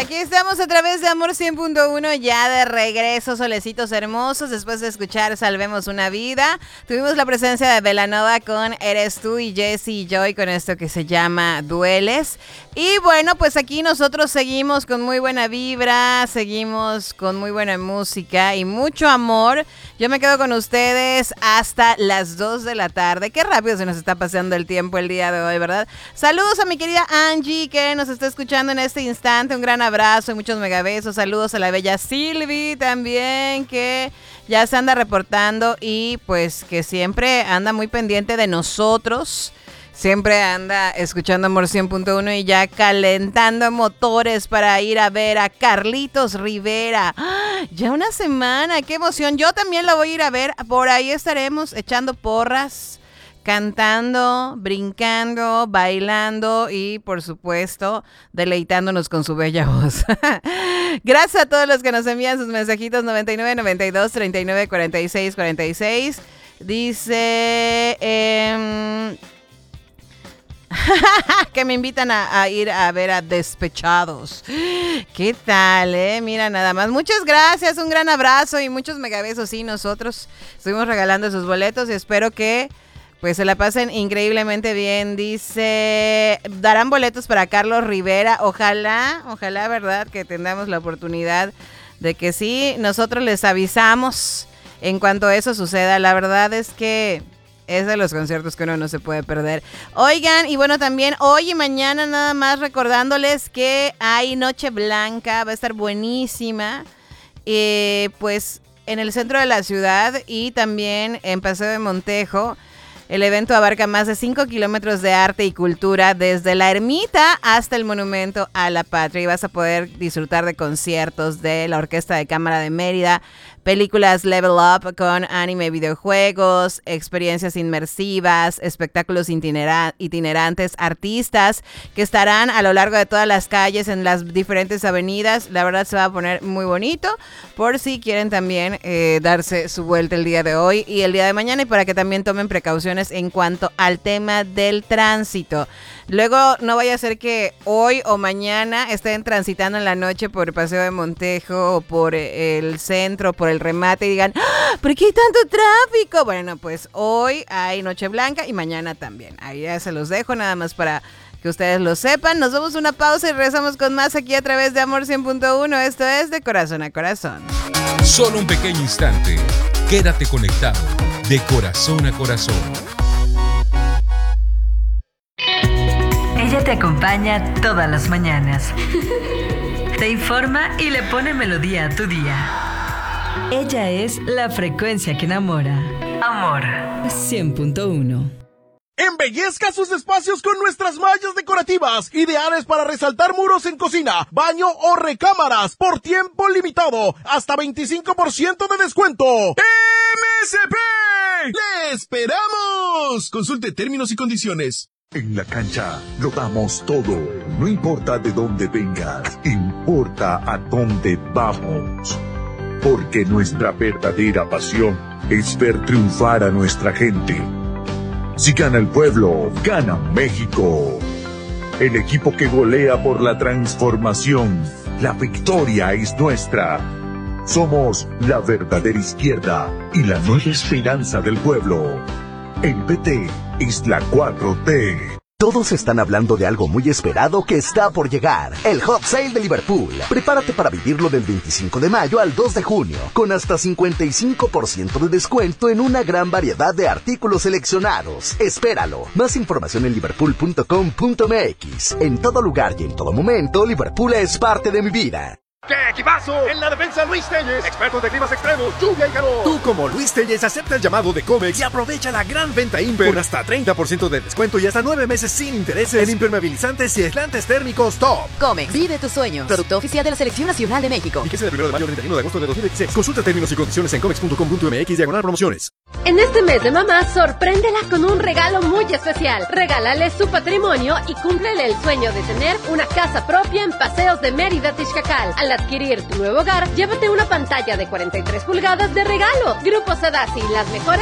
Aquí estamos a través de Amor 100.1, ya de regreso, solecitos hermosos, después de escuchar Salvemos una Vida. Tuvimos la presencia de Belanova con Eres Tú y Jessie Joy con esto que se llama Dueles. Y bueno, pues aquí nosotros seguimos con muy buena vibra, seguimos con muy buena música y mucho amor. Yo me quedo con ustedes hasta las 2 de la tarde. Qué rápido se nos está pasando el tiempo el día de hoy, ¿verdad? Saludos a mi querida Angie que nos está escuchando en este instante. Un gran abrazo y muchos megabesos. Saludos a la bella Silvi también, que ya se anda reportando y pues que siempre anda muy pendiente de nosotros. Siempre anda escuchando Amor 100.1 y ya calentando motores para ir a ver a Carlitos Rivera. ¡Ah! Ya una semana, qué emoción. Yo también la voy a ir a ver. Por ahí estaremos echando porras, cantando, brincando, bailando y, por supuesto, deleitándonos con su bella voz. Gracias a todos los que nos envían sus mensajitos 99 92 39 46 46. Dice que me invitan a ir a ver a Despechados. ¿Qué tal, Mira, nada más. Muchas gracias, un gran abrazo y muchos megabesos. Sí, nosotros estuvimos regalando esos boletos y espero que pues se la pasen increíblemente bien. Dice, darán boletos para Carlos Rivera. Ojalá, ¿verdad? Que tengamos la oportunidad de que sí. Nosotros les avisamos en cuanto eso suceda. La verdad es que es de los conciertos que uno no se puede perder. Oigan, y bueno, también hoy y mañana nada más recordándoles que hay Noche Blanca, va a estar buenísima, pues en el centro de la ciudad y también en Paseo de Montejo. El evento abarca más de 5 kilómetros de arte y cultura desde la ermita hasta el Monumento a la Patria y vas a poder disfrutar de conciertos de la Orquesta de Cámara de Mérida, películas Level Up con anime y videojuegos, experiencias inmersivas, espectáculos itinerantes, artistas que estarán a lo largo de todas las calles en las diferentes avenidas. La verdad se va a poner muy bonito por si quieren también darse su vuelta el día de hoy y el día de mañana y para que también tomen precauciones en cuanto al tema del tránsito. Luego no vaya a ser que hoy o mañana estén transitando en la noche por el Paseo de Montejo o por el centro, por el remate y digan, ¡ah! ¿Por qué hay tanto tráfico? Bueno, pues hoy hay Noche Blanca y mañana también. Ahí ya se los dejo nada más para que ustedes lo sepan. Nos damos una pausa y regresamos con más aquí a través de Amor 100.1. Esto es De Corazón a Corazón. Solo un pequeño instante. Quédate conectado. De Corazón a Corazón. Ella te acompaña todas las mañanas. Te informa y le pone melodía a tu día. Ella es la frecuencia que enamora. Amor 100.1. Embellezca sus espacios con nuestras mallas decorativas, ideales para resaltar muros en cocina, baño o recámaras, por tiempo limitado, hasta 25% de descuento. ¡MSP! ¡Le esperamos! Consulte términos y condiciones. En la cancha lo damos todo, no importa de dónde vengas, importa a dónde vamos. Porque nuestra verdadera pasión es ver triunfar a nuestra gente. Si gana el pueblo, gana México. El equipo que golea por la transformación, la victoria es nuestra. Somos la verdadera izquierda y la nueva esperanza del pueblo. El PT es la 4T. Todos están hablando de algo muy esperado que está por llegar. El Hot Sale de Liverpool. Prepárate para vivirlo del 25 de mayo al 2 de junio, con hasta 55% de descuento en una gran variedad de artículos seleccionados. Espéralo. Más información en liverpool.com.mx. En todo lugar y en todo momento, Liverpool es parte de mi vida. ¡Qué equipazo! En la defensa Luis Telles, expertos de climas extremos, lluvia y calor. Tú como Luis Telles acepta el llamado de Comex y aprovecha la gran venta Imper con hasta 30% de descuento y hasta 9 meses sin intereses en impermeabilizantes y aislantes térmicos top. Comex, vive tus sueños. Producto oficial de la Selección Nacional de México. Fíjese del 1 de mayo al 31 de agosto de 2016. Consulta términos y condiciones en comex.com.mx/promociones. En este mes de mamá, sorpréndela con un regalo muy especial. Regálale su patrimonio y cúmplele el sueño de tener una casa propia en Paseos de Mérida, Tixcacal. Al adquirir tu nuevo hogar, llévate una pantalla de 43 pulgadas de regalo. Grupo Sadasi, las mejores